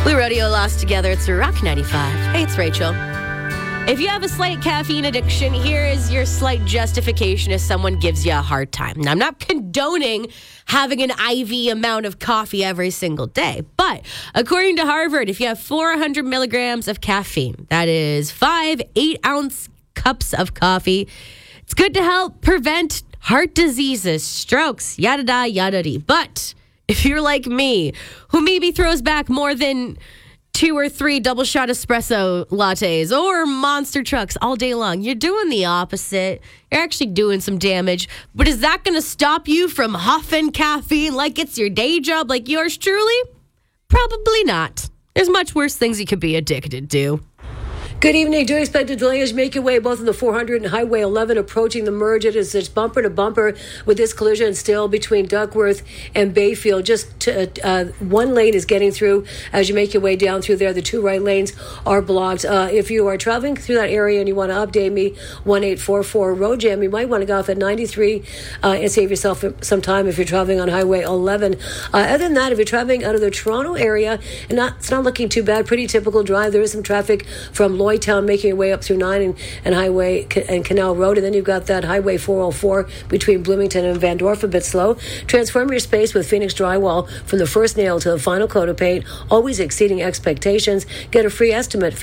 We rodeo lost together. It's Rock 95. Hey, it's Rachel. If you have a slight caffeine addiction, here is your slight justification if someone gives you a hard time. Now, I'm not condoning having an IV amount of coffee every single day, but according to Harvard, if you have 400 milligrams of caffeine, that is 5 8-ounce cups of coffee, it's good to help prevent heart diseases, strokes, yada-da, yada-dee. But if you're like me, who maybe throws back more than 2 or 3 double shot espresso lattes or monster trucks all day long, you're doing the opposite. You're actually doing some damage. But is that going to stop you from huffing caffeine like it's your day job like yours truly? Probably not. There's much worse things you could be addicted to. Good evening. Do expect a delay as you make your way both on the 400 and Highway 11 approaching the merge. It is bumper to bumper with this collision still between Duckworth and Bayfield. Just one lane is getting through as you make your way down through there. The 2 right lanes are blocked. If you are traveling through that area and you want to update me, 1844 road jam, you might want to go off at 93 and save yourself some time if you're traveling on Highway 11. Other than that, if you're traveling out of the Toronto area, it's not looking too bad. Pretty typical drive. There is some traffic from Lloyd Town making your way up through 9 and Highway and Canal Road, and then you've got that Highway 404 between Bloomington and Van Dorp a bit slow. Transform your space with Phoenix Drywall from the first nail to the final coat of paint, always exceeding expectations. Get a free estimate,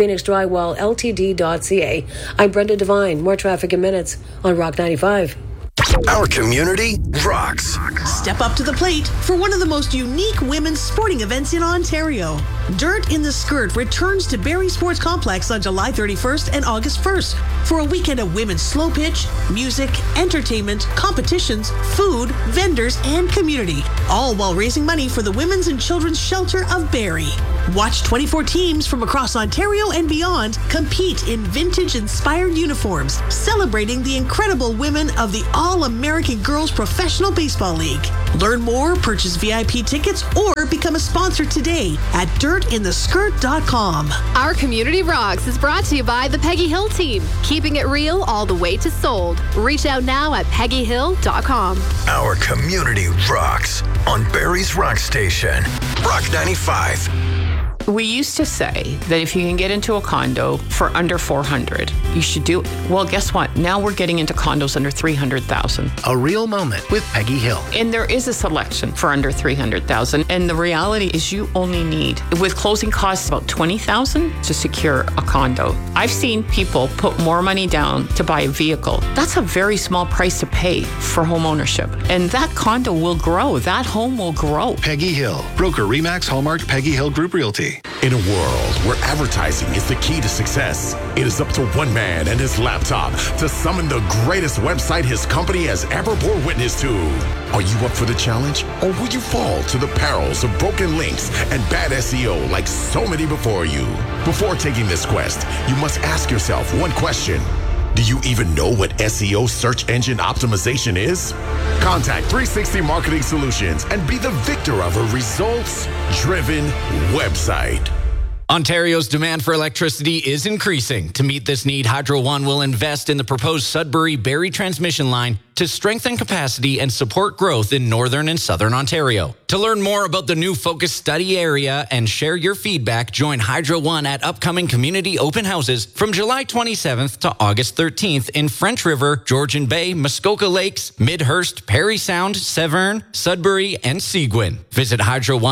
phoenixdrywallltd.ca. I'm Brenda Devine. More traffic in minutes on Rock 95. Our community rocks. Step up to the plate for one of the most unique women's sporting events in Ontario. Dirt in the Skirt returns to Barrie Sports Complex on July 31st and August 1st for a weekend of women's slow pitch, music, entertainment, competitions, food, vendors, and community, all while raising money for the Women's and Children's Shelter of Barrie. Watch 24 teams from across Ontario and beyond compete in vintage-inspired uniforms, celebrating the incredible women of the All-American Girls Professional Baseball League. Learn more, purchase VIP tickets, or become a sponsor today at dirtintheskirt.com. Our Community Rocks is brought to you by the Peggy Hill team, keeping it real all the way to sold. Reach out now at peggyhill.com. Our community rocks on Barrie's Rock Station. Rock 95. We used to say that if you can get into a condo for under $400, you should do it. Well, guess what? Now we're getting into condos under $300,000. A real moment with Peggy Hill. And there is a selection for under $300,000. And the reality is you only need, with closing costs, about $20,000 to secure a condo. I've seen people put more money down to buy a vehicle. That's a very small price to pay for home ownership. And that condo will grow. That home will grow. Peggy Hill. Broker Remax Hallmark Peggy Hill Group Realty. In a world where advertising is the key to success, it is up to one man and his laptop to summon the greatest website his company has ever bore witness to. Are you up for the challenge? Or will you fall to the perils of broken links and bad SEO like so many before you? Before taking this quest, you must ask yourself one question. Do you even know what SEO search engine optimization is? Contact 360 Marketing Solutions and be the victor of a results-driven website. Ontario's demand for electricity is increasing. To meet this need, Hydro One will invest in the proposed Sudbury-Barrie transmission line to strengthen capacity and support growth in northern and southern Ontario. To learn more about the new focus study area and share your feedback, join Hydro One at upcoming community open houses from July 27th to August 13th in French River, Georgian Bay, Muskoka Lakes, Midhurst, Parry Sound, Severn, Sudbury, and Seguin. Visit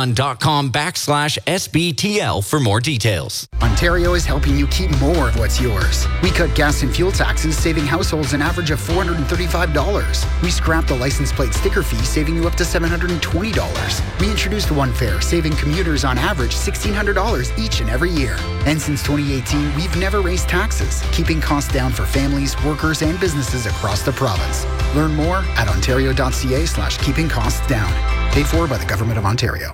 hydroone.com/SBTL for more details. Ontario is helping you keep more of what's yours. We cut gas and fuel taxes, saving households an average of $435. We scrapped the license plate sticker fee, saving you up to $720. We introduced One Fare, saving commuters on average $1,600 each and every year. And since 2018, we've never raised taxes, keeping costs down for families, workers, and businesses across the province. Learn more at ontario.ca/keeping costs down. Paid for by the Government of Ontario.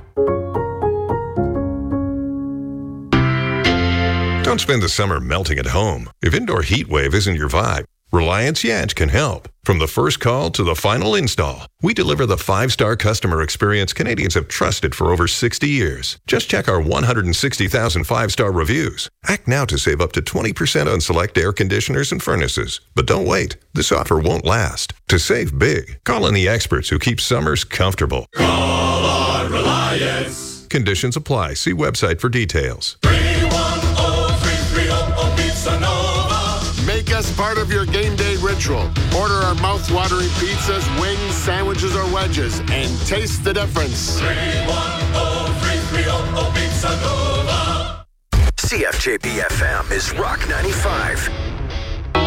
Don't spend the summer melting at home. If indoor heat wave isn't your vibe, Reliance Yacht can help. From the first call to the final install, we deliver the 5-star customer experience Canadians have trusted for over 60 years. Just check our 160,000 5-star reviews. Act now to save up to 20% on select air conditioners and furnaces. But don't wait. This offer won't last. To save big, call on the experts who keep summers comfortable. Call on Reliance. Conditions apply. See website for details. 310-330 Pizza Nova. Make us part of your game day ritual. Order our mouth-watering pizzas, wings, sandwiches, or wedges, and taste the difference. 310-330 Pizza Nova. CFJP FM is Rock 95.